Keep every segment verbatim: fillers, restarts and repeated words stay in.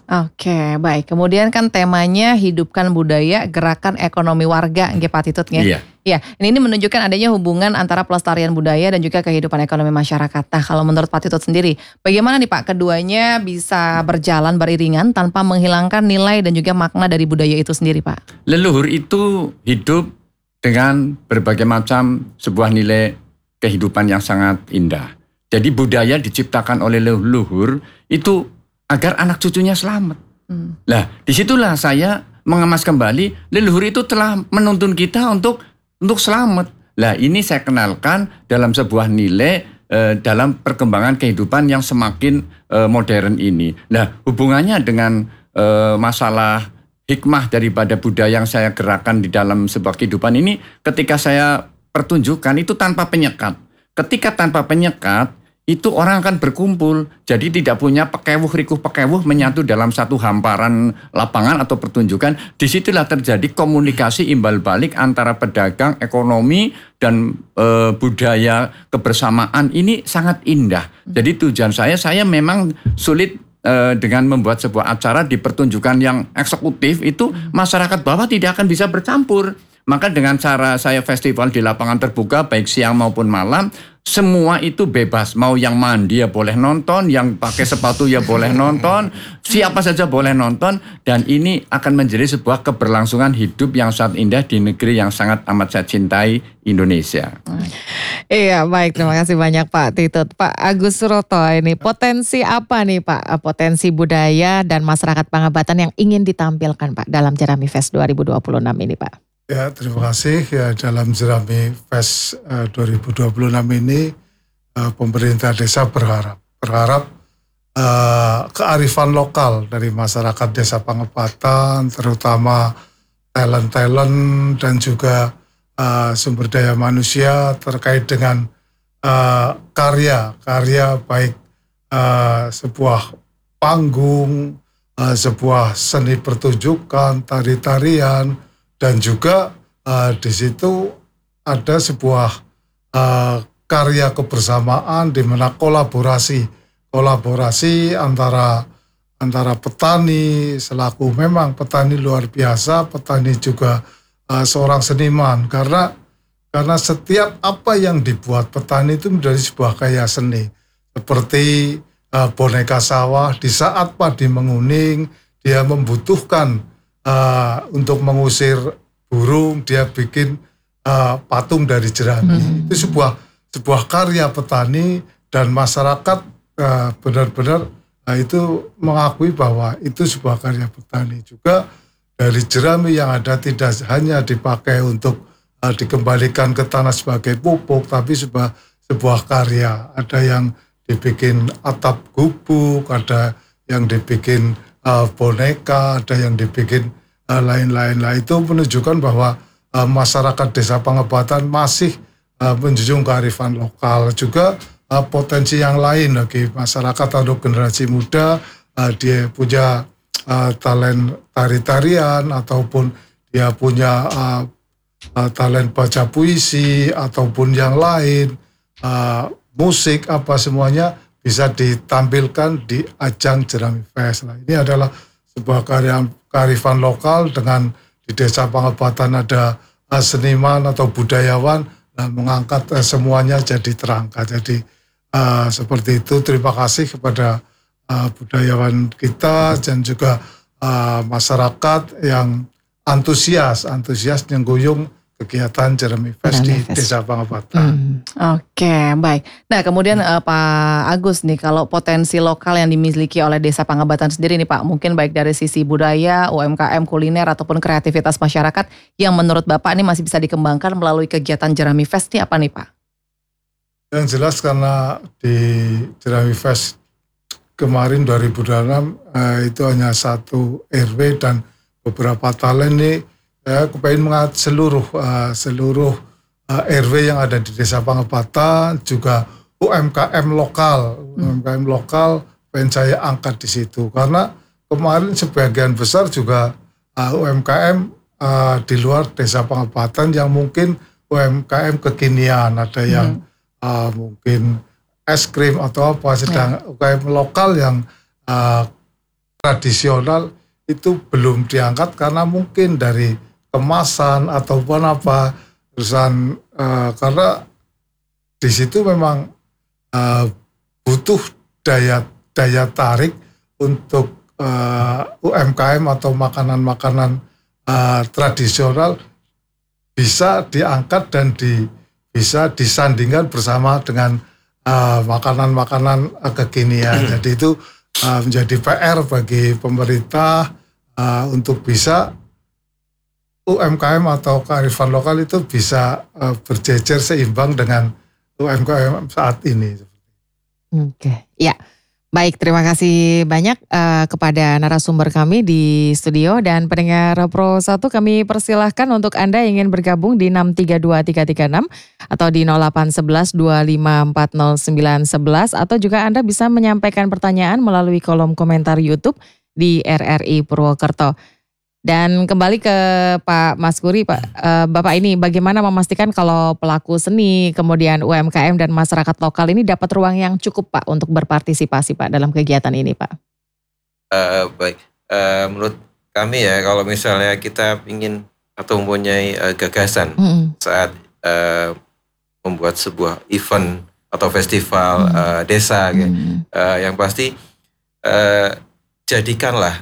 Oke, baik. Kemudian kan temanya hidupkan budaya, gerakan ekonomi warga, nggih Pak Titut nggih. Iya. Ya, ini ini menunjukkan adanya hubungan antara pelestarian budaya dan juga kehidupan ekonomi masyarakat. Nah, kalau menurut Pak Titut sendiri, bagaimana nih Pak keduanya bisa berjalan beriringan tanpa menghilangkan nilai dan juga makna dari budaya itu sendiri, Pak? Leluhur itu hidup dengan berbagai macam sebuah nilai kehidupan yang sangat indah. Jadi budaya diciptakan oleh leluhur itu agar anak cucunya selamat. Hmm. Nah, disitulah saya mengemas kembali, leluhur itu telah menuntun kita untuk untuk selamat. Nah, ini saya kenalkan dalam sebuah nilai eh, dalam perkembangan kehidupan yang semakin eh, modern ini. Nah, hubungannya dengan eh, masalah hikmah daripada budaya yang saya gerakan di dalam sebuah kehidupan ini, ketika saya pertunjukkan itu tanpa penyekat. Ketika tanpa penyekat, itu orang akan berkumpul, jadi tidak punya pekewuh rikuh pekewuh menyatu dalam satu hamparan lapangan atau pertunjukan. Disitulah terjadi komunikasi imbal balik antara pedagang, ekonomi, dan e, budaya kebersamaan. Ini sangat indah. Jadi tujuan saya, saya memang sulit e, dengan membuat sebuah acara di pertunjukan yang eksekutif, itu masyarakat bawah tidak akan bisa bercampur. Maka dengan cara saya festival di lapangan terbuka, baik siang maupun malam, semua itu bebas. Mau yang mandi ya boleh nonton, yang pakai sepatu ya boleh nonton, siapa saja boleh nonton. Dan ini akan menjadi sebuah keberlangsungan hidup yang sangat indah di negeri yang sangat amat saya cintai, Indonesia. Iya, baik, terima kasih banyak Pak Titut. Pak Agus Suroto, ini potensi apa nih Pak? Potensi budaya dan masyarakat Pangabatan yang ingin ditampilkan Pak dalam Jerami Fest dua ribu dua puluh enam ini Pak? Ya, terima kasih. Ya, dalam Jerami Fest uh, dua ribu dua puluh enam ini uh, pemerintah desa berharap berharap uh, kearifan lokal dari masyarakat desa Pangabatan, terutama talent-talent dan juga uh, sumber daya manusia terkait dengan uh, karya-karya baik uh, sebuah panggung, uh, sebuah seni pertunjukan, tari-tarian, dan juga uh, di situ ada sebuah uh, karya kebersamaan di mana kolaborasi kolaborasi antara antara petani selaku memang petani luar biasa, petani juga uh, seorang seniman, karena karena setiap apa yang dibuat petani itu menjadi sebuah karya seni, seperti uh, boneka sawah. Di saat padi menguning, dia membutuhkan Uh, untuk mengusir burung, dia bikin uh, patung dari jerami. Hmm. Itu sebuah sebuah karya petani, dan masyarakat uh, benar-benar uh, itu mengakui bahwa itu sebuah karya petani. Juga dari jerami yang ada tidak hanya dipakai untuk uh, dikembalikan ke tanah sebagai pupuk, tapi sebuah sebuah karya. Ada yang dibikin atap gubuk, ada yang dibikin uh, boneka, ada yang dibikin uh, lain-lain. Lah itu menunjukkan bahwa uh, masyarakat desa Pangabatan masih uh, menjunjung kearifan lokal. Juga uh, potensi yang lain bagi masyarakat atau generasi muda, uh, dia punya uh, talent tari-tarian, ataupun dia punya uh, uh, talent baca puisi, ataupun yang lain, uh, musik, apa semuanya bisa ditampilkan di ajang Jerami Fest. Nah, ini adalah sebuah karya kearifan lokal, dengan di desa Pangabatan ada uh, seniman atau budayawan, nah, mengangkat uh, semuanya jadi terangkat. Jadi uh, seperti itu. Terima kasih kepada uh, budayawan kita dan juga uh, masyarakat yang antusias, antusias mengguyung kegiatan Jerami Fest di Desa Pangabatan. Hmm, Oke, okay, baik. Nah, kemudian hmm. uh, Pak Agus nih, kalau potensi lokal yang dimiliki oleh Desa Pangabatan sendiri nih Pak, mungkin baik dari sisi budaya, U M K M, kuliner, ataupun kreativitas masyarakat yang menurut Bapak ini masih bisa dikembangkan melalui kegiatan Jerami Fest ini apa nih Pak? Yang jelas karena di Jerami Fest kemarin dua ribu dua puluh enam eh, itu hanya satu R W dan beberapa talent nih. Saya kepengen mengatakan seluruh uh, seluruh uh, R W yang ada di Desa Pangabatan, juga U M K M lokal, hmm. U M K M lokal, pengen saya angkat di situ, karena kemarin sebagian besar juga uh, U M K M uh, di luar Desa Pangabatan yang mungkin U M K M kekinian, ada yang hmm. uh, mungkin es krim atau apa, sedang yeah. U M K M lokal yang uh, tradisional itu belum diangkat karena mungkin dari kemasan ataupun apa terusan uh, karena di situ memang uh, butuh daya daya tarik untuk uh, U M K M atau makanan-makanan uh, tradisional bisa diangkat dan di, bisa disandingkan bersama dengan uh, makanan-makanan uh, kekinian. Jadi itu uh, menjadi P R bagi pemerintah uh, untuk bisa U M K M atau kearifan lokal itu bisa uh, berjejer seimbang dengan U M K M saat ini. Oke, ya. Baik, terima kasih banyak uh, kepada narasumber kami di studio dan pendengar Pro satu kami persilahkan untuk Anda yang ingin bergabung di enam tiga dua tiga tiga enam atau di nol delapan satu satu dua lima empat nol sembilan satu satu atau juga Anda bisa menyampaikan pertanyaan melalui kolom komentar YouTube di R R I Purwokerto. Dan kembali ke Pak Maskuri, Pak, uh, Bapak ini bagaimana memastikan kalau pelaku seni, kemudian U M K M dan masyarakat lokal ini dapat ruang yang cukup Pak untuk berpartisipasi Pak dalam kegiatan ini Pak? Uh, baik, uh, menurut kami ya kalau misalnya kita ingin atau mempunyai uh, gagasan mm-hmm. saat uh, membuat sebuah event atau festival mm-hmm. uh, desa, mm-hmm. uh, yang pasti uh, jadikanlah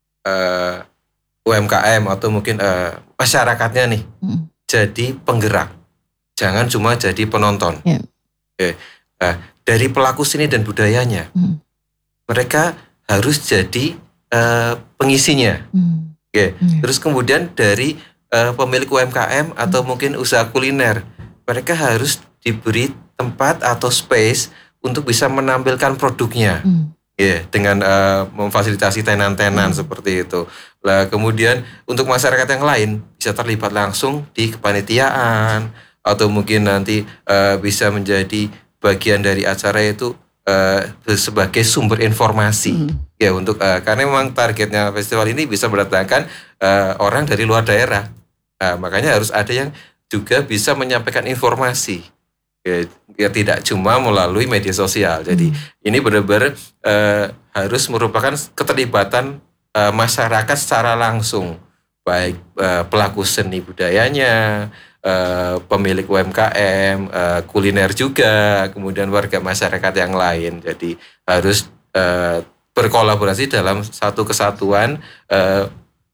uh, U M K M atau mungkin uh, masyarakatnya nih hmm. jadi penggerak, jangan cuma jadi penonton. Yeah. Oke. Nah, dari pelaku seni dan budayanya, hmm. mereka harus jadi uh, pengisinya. Hmm. Oke. Yeah. Terus kemudian dari uh, pemilik U M K M atau hmm. mungkin usaha kuliner, mereka harus diberi tempat atau space untuk bisa menampilkan produknya. Hmm. Ya, yeah, dengan uh, memfasilitasi tenan-tenan hmm. seperti itu. Lah kemudian untuk masyarakat yang lain bisa terlibat langsung di kepanitiaan atau mungkin nanti uh, bisa menjadi bagian dari acara itu uh, sebagai sumber informasi. Hmm. Ya untuk uh, karena memang targetnya festival ini bisa mendatangkan uh, orang dari luar daerah. Uh, makanya harus ada yang juga bisa menyampaikan informasi. Ya, ya tidak cuma melalui media sosial. Jadi hmm. ini benar-benar uh, harus merupakan keterlibatan uh, masyarakat secara langsung, baik uh, pelaku seni budayanya, uh, pemilik U M K M, uh, kuliner juga, kemudian warga masyarakat yang lain. Jadi harus uh, berkolaborasi dalam satu kesatuan uh,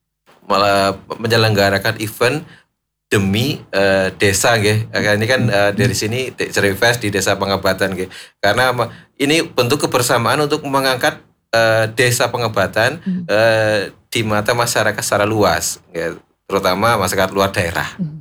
menyelenggarakan event demi uh, desa nggih. Ini kan uh, dari sini Jerami Fest di Desa Pangebatan nggih. Karena ini bentuk kebersamaan untuk mengangkat uh, Desa Pangebatan hmm. uh, di mata masyarakat secara luas, nggih, terutama masyarakat luar daerah. Hmm.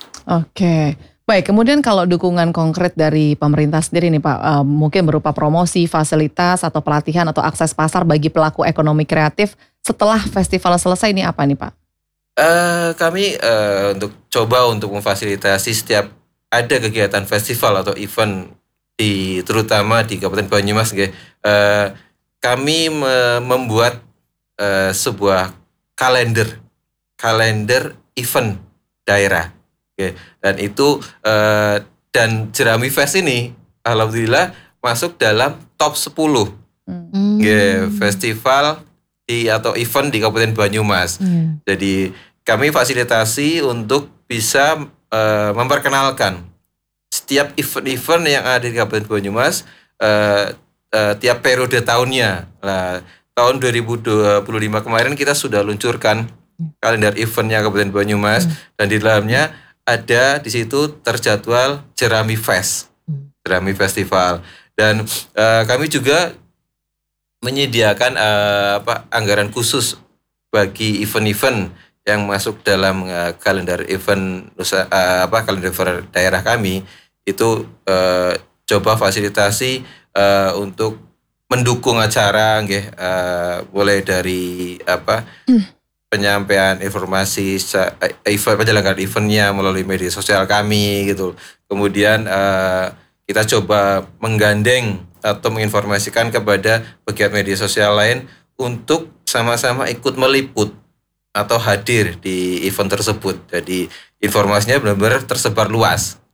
Oke. Baik, kemudian kalau dukungan konkret dari pemerintah sendiri nih Pak, uh, mungkin berupa promosi, fasilitas atau pelatihan atau akses pasar bagi pelaku ekonomi kreatif setelah festival selesai ini apa nih Pak? Uh, kami uh, untuk coba untuk memfasilitasi setiap ada kegiatan festival atau event di terutama di Kabupaten Banyumas, uh, kami me- membuat uh, sebuah kalender kalender event daerah, okay. Dan itu uh, dan Jerami Fest ini alhamdulillah masuk dalam top sepuluh mm. okay, festival di atau event di Kabupaten Banyumas. Mm. Jadi kami fasilitasi untuk bisa uh, memperkenalkan setiap event-event yang ada di Kabupaten Banyumas uh, uh, tiap periode tahunnya. Nah, tahun dua ribu dua puluh lima kemarin kita sudah luncurkan kalender eventnya Kabupaten Banyumas hmm. dan di dalamnya ada di situ terjadwal Jerami Fest, Jerami Festival, dan uh, kami juga menyediakan uh, apa anggaran khusus bagi event-event yang masuk dalam uh, kalender event nusa, uh, apa kalender event daerah kami itu uh, coba fasilitasi uh, untuk mendukung acara, nggih, uh, mulai dari apa mm. penyampaian informasi event penyelenggaraan eventnya melalui media sosial kami gitu. Kemudian uh, kita coba menggandeng atau menginformasikan kepada pegiat media sosial lain untuk sama-sama ikut meliput atau hadir di event tersebut. Jadi informasinya benar-benar tersebar luas.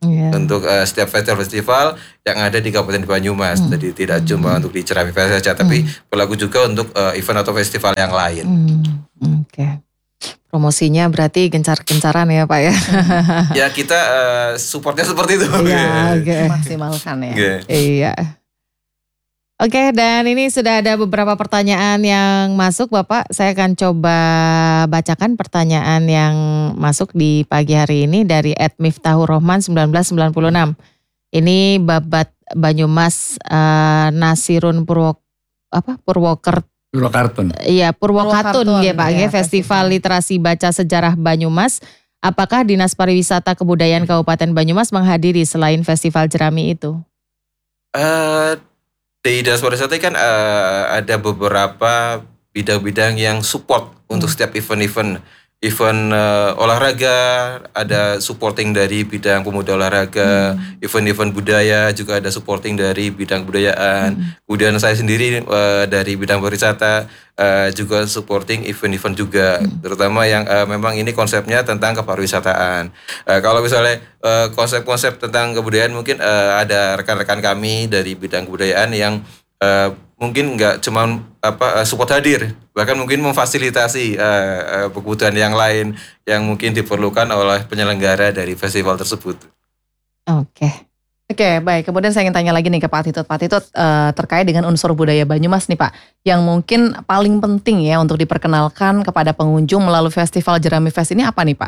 Yeah. Untuk uh, setiap festival-festival yang ada di Kabupaten Banyumas. Hmm. Jadi tidak hmm. cuma untuk di Jerami Fest saja, tapi hmm. berlaku juga untuk uh, event atau festival yang lain. Hmm. Oke. Okay. Promosinya berarti gencar-gencaran ya Pak ya? Ya kita uh, supportnya seperti itu. Iya, okay. Maksimalkan ya. Okay. Iya. Oke, dan ini sudah ada beberapa pertanyaan yang masuk Bapak. Saya akan coba bacakan pertanyaan yang masuk di pagi hari ini dari et miftahur rohman seribu sembilan ratus sembilan puluh enam. Ini Babat Banyumas uh, Nasirun Purwo apa Purwokerto. Purwokartun. Iya, Purwokatun ya Pak, ya, Festival Literasi Baca Sejarah Banyumas. Apakah Dinas Pariwisata Kebudayaan Kabupaten Banyumas menghadiri selain festival jerami itu? Uh, Di Dinas Pariwisata kan uh, ada beberapa bidang-bidang yang support hmm. untuk setiap event-event. Event uh, olahraga, ada supporting dari bidang pemuda olahraga, hmm. event-event budaya juga ada supporting dari bidang kebudayaan. Hmm. Kemudian saya sendiri uh, dari bidang pariwisata uh, juga supporting event-event juga, hmm. terutama yang uh, memang ini konsepnya tentang kepariwisataan. Uh, kalau misalnya uh, konsep-konsep tentang kebudayaan mungkin uh, ada rekan-rekan kami dari bidang kebudayaan yang uh, mungkin nggak cuma apa support hadir, bahkan mungkin memfasilitasi uh, uh, kebutuhan yang lain yang mungkin diperlukan oleh penyelenggara dari festival tersebut. Oke. Oke, baik. Kemudian saya ingin tanya lagi nih ke Pak Titut. Pak Titut uh, terkait dengan unsur budaya Banyumas nih Pak, yang mungkin paling penting ya untuk diperkenalkan kepada pengunjung melalui Festival Jerami Fest ini apa nih Pak?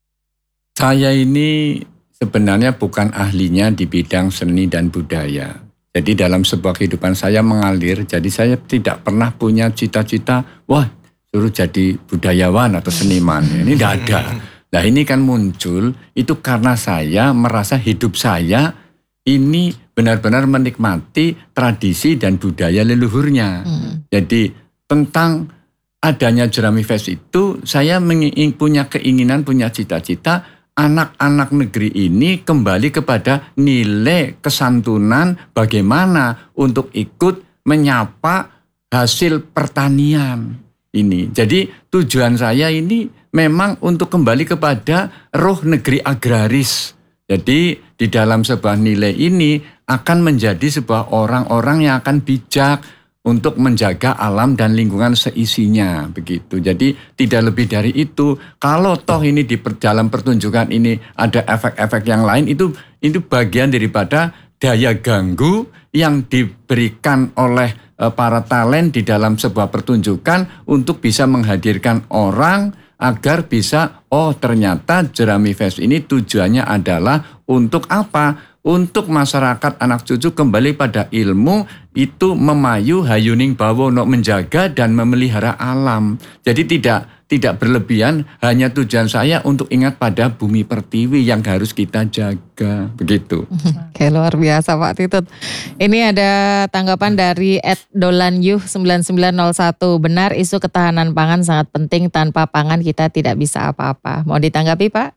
Saya ini sebenarnya bukan ahlinya di bidang seni dan budaya. Jadi dalam sebuah kehidupan saya mengalir, jadi saya tidak pernah punya cita-cita, wah suruh jadi budayawan atau seniman. Ini tidak ada. Nah ini kan muncul, itu karena saya merasa hidup saya ini benar-benar menikmati tradisi dan budaya leluhurnya. Hmm. Jadi tentang adanya Jerami Fest itu, saya punya keinginan, punya cita-cita, anak-anak negeri ini kembali kepada nilai kesantunan bagaimana untuk ikut menyapa hasil pertanian ini. Jadi tujuan saya ini memang untuk kembali kepada roh negeri agraris. Jadi di dalam sebuah nilai ini akan menjadi sebuah orang-orang yang akan bijak untuk menjaga alam dan lingkungan seisinya, begitu. Jadi tidak lebih dari itu. Kalau toh ini di dalam pertunjukan ini ada efek-efek yang lain, itu itu bagian daripada daya ganggu yang diberikan oleh uh, para talent di dalam sebuah pertunjukan untuk bisa menghadirkan orang agar bisa, oh ternyata Jerami Fest ini tujuannya adalah untuk apa? Untuk masyarakat anak cucu kembali pada ilmu itu memayu hayuning bawono, menjaga dan memelihara alam. Jadi tidak tidak berlebihan, hanya tujuan saya untuk ingat pada bumi pertiwi yang harus kita jaga, begitu. Oke, luar biasa Pak Titut. Ini ada tanggapan dari et dolanyuh sembilan sembilan nol satu. Benar isu ketahanan pangan sangat penting, tanpa pangan kita tidak bisa apa-apa. Mau ditanggapi Pak?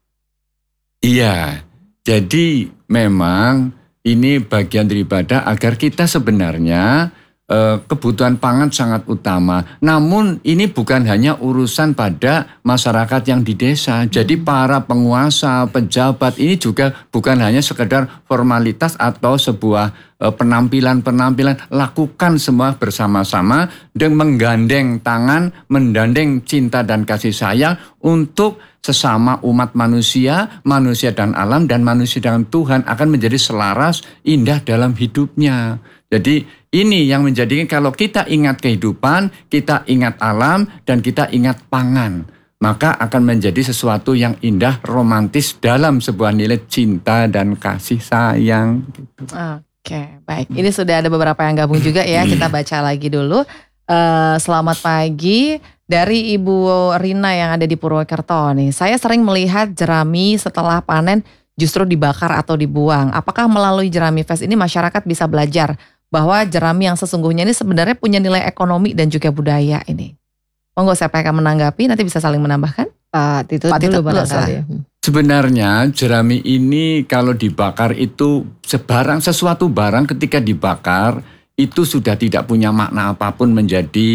Iya. Jadi memang ini bagian daripada agar kita sebenarnya eh, kebutuhan pangan sangat utama. Namun ini bukan hanya urusan pada masyarakat yang di desa. Jadi para penguasa, pejabat ini juga bukan hanya sekedar formalitas atau sebuah eh, penampilan-penampilan. Lakukan semua bersama-sama dan menggandeng tangan, mendandeng cinta dan kasih sayang untuk sesama umat manusia, manusia dan alam, dan manusia dengan Tuhan akan menjadi selaras, indah dalam hidupnya. Jadi ini yang menjadikan kalau kita ingat kehidupan, kita ingat alam, dan kita ingat pangan, maka akan menjadi sesuatu yang indah, romantis dalam sebuah nilai cinta dan kasih sayang. Gitu. Oke, baik. Ini sudah ada beberapa yang gabung juga ya, kita baca lagi dulu. Uh, selamat pagi dari Ibu Rina yang ada di Purwokerto nih. Saya sering melihat jerami setelah panen justru dibakar atau dibuang. Apakah melalui Jerami Fest ini masyarakat bisa belajar bahwa jerami yang sesungguhnya ini sebenarnya punya nilai ekonomi dan juga budaya ini? Monggo siapa yang akan menanggapi, nanti bisa saling menambahkan. Pak Titut dulu barangkali. Sebenarnya jerami ini kalau dibakar itu sebarang sesuatu barang ketika dibakar itu sudah tidak punya makna apapun menjadi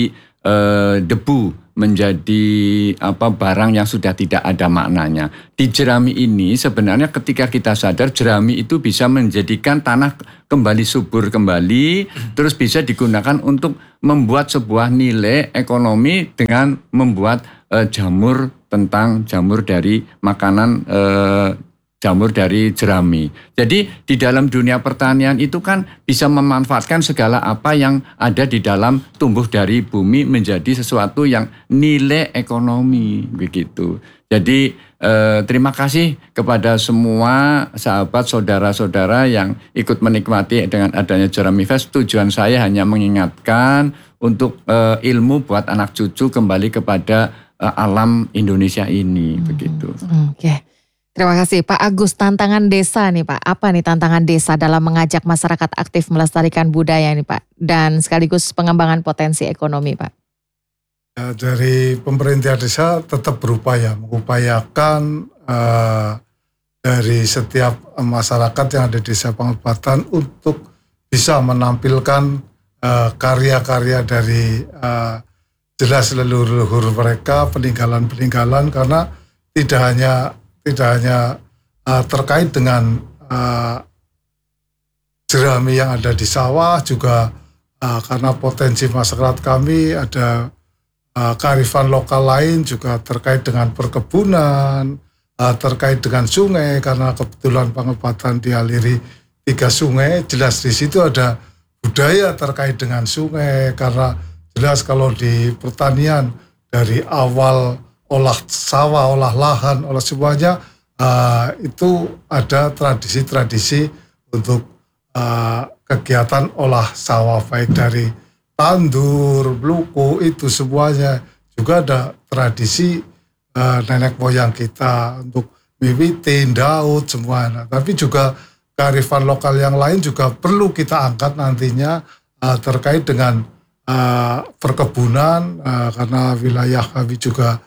eh, debu menjadi apa barang yang sudah tidak ada maknanya. Di jerami ini sebenarnya ketika kita sadar jerami itu bisa menjadikan tanah kembali subur kembali, terus bisa digunakan untuk membuat sebuah nilai ekonomi dengan membuat eh, jamur tentang jamur dari makanan eh, jamur dari jerami. Jadi di dalam dunia pertanian itu kan bisa memanfaatkan segala apa yang ada di dalam tumbuh dari bumi menjadi sesuatu yang nilai ekonomi begitu. Jadi eh, terima kasih kepada semua sahabat saudara-saudara yang ikut menikmati dengan adanya Jerami Fest. Tujuan saya hanya mengingatkan untuk eh, ilmu buat anak cucu kembali kepada eh, alam Indonesia ini hmm. begitu. Oke. Okay. Terima kasih Pak Agus. Tantangan desa nih Pak, apa nih tantangan desa dalam mengajak masyarakat aktif melestarikan budaya nih Pak, dan sekaligus pengembangan potensi ekonomi Pak? Ya, dari pemerintah desa tetap berupaya, mengupayakan uh, dari setiap masyarakat yang ada di desa Pangabatan untuk bisa menampilkan uh, karya-karya dari uh, jelas leluhur-leluhur mereka, peninggalan-peninggalan, karena tidak hanya tidak hanya uh, terkait dengan uh, jerami yang ada di sawah, juga uh, karena potensi masyarakat kami ada uh, kearifan lokal lain juga terkait dengan perkebunan, uh, terkait dengan sungai, karena kebetulan Pangabatan dialiri tiga sungai, jelas di situ ada budaya terkait dengan sungai, karena jelas kalau di pertanian dari awal olah sawah, olah lahan, olah semuanya, uh, itu ada tradisi-tradisi untuk uh, kegiatan olah sawah, baik dari tandur, bluku, itu semuanya. Juga ada tradisi uh, nenek moyang kita untuk miwitin, daud, semuanya. Tapi juga kearifan lokal yang lain juga perlu kita angkat nantinya uh, terkait dengan uh, perkebunan, uh, karena wilayah kami juga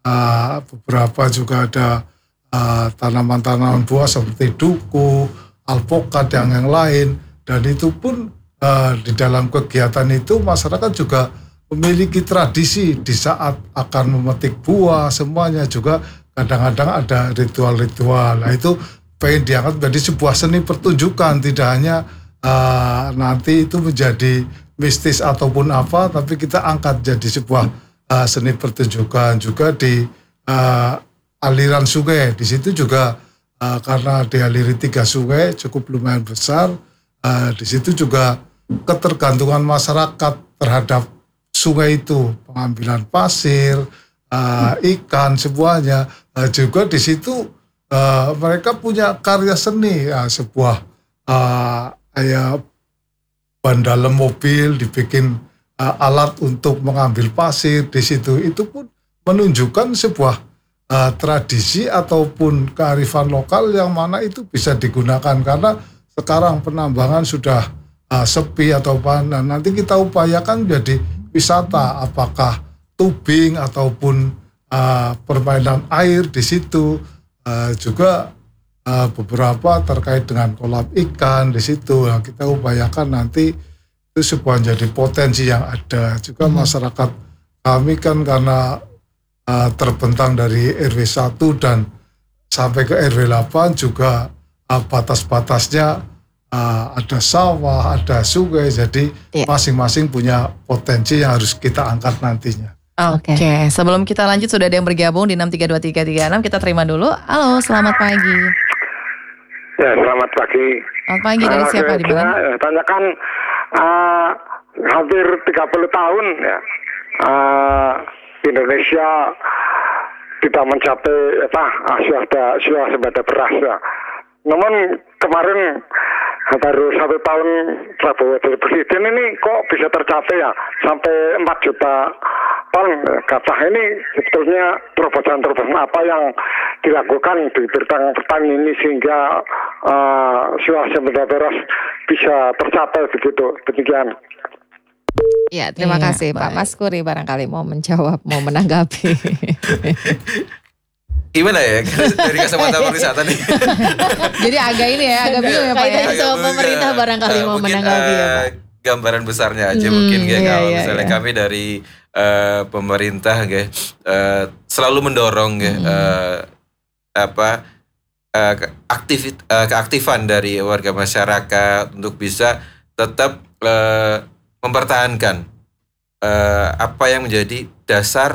Uh, beberapa juga ada uh, tanaman-tanaman buah seperti duku, alpukat, yang yang lain, dan itu pun uh, di dalam kegiatan itu masyarakat juga memiliki tradisi di saat akan memetik buah, semuanya juga kadang-kadang ada ritual-ritual. Nah itu pengen diangkat menjadi sebuah seni pertunjukan, tidak hanya uh, nanti itu menjadi mistis ataupun apa, tapi kita angkat jadi sebuah Uh, seni pertunjukan. Juga di uh, aliran sungai, di situ juga uh, karena dialiri tiga sungai cukup lumayan besar, uh, di situ juga ketergantungan masyarakat terhadap sungai itu, pengambilan pasir, uh, ikan, semuanya. Uh, juga di situ uh, mereka punya karya seni, uh, sebuah uh, kayak ban dalam mobil dibikin Uh, alat untuk mengambil pasir di situ, itu pun menunjukkan sebuah uh, tradisi ataupun kearifan lokal yang mana itu bisa digunakan, karena sekarang penambangan sudah uh, sepi atau apa. Nah, nanti kita upayakan jadi wisata, apakah tubing ataupun uh, permainan air di situ, uh, juga uh, beberapa terkait dengan kolam ikan di situ. Nah, kita upayakan nanti itu sebuah jadi potensi yang ada. Juga hmm. masyarakat kami kan karena uh, terbentang dari R W satu dan sampai ke R W delapan juga uh, batas-batasnya uh, ada sawah, ada sungai, jadi yeah. masing-masing punya potensi yang harus kita angkat nantinya. Oke, okay. Sebelum kita lanjut sudah ada yang bergabung di enam tiga dua tiga tiga enam, kita terima dulu. Halo, selamat pagi. Ya, selamat pagi. Selamat pagi, dari uh, siapa, di mana? Tanyakan uh, hampir tiga puluh tahun ya, uh, Indonesia tidak mencapai apa suasembada suasembada beras ya. Namun kemarin baru satu tahun Prabowo jadi presiden ini kok bisa tercapai ya sampai empat juta ton. Kata ini sebetulnya terobosan-terobosan apa yang dilakukan di bidang pertanian ini sehingga uh, suasembada beras bisa tercapai begitu. Demikian. Ya, terima iya, kasih baik. Pak Mas Kuri barangkali mau menjawab, mau menanggapi. Gimana ya dari kacamata pariwisata nih? Jadi agak ini ya, agak bingung ya Pak ya. Kaitannya sama pemerintah barangkali uh, mau mungkin, menanggapi uh, ya Pak. gambaran besarnya aja Hmm, mungkin ya iya, kalau iya, misalnya iya. kami dari eh, pemerintah ya eh, selalu mendorong ya Hmm. eh, apa eh, ke- aktivit eh, keaktifan dari warga masyarakat untuk bisa tetap eh, mempertahankan eh, apa yang menjadi dasar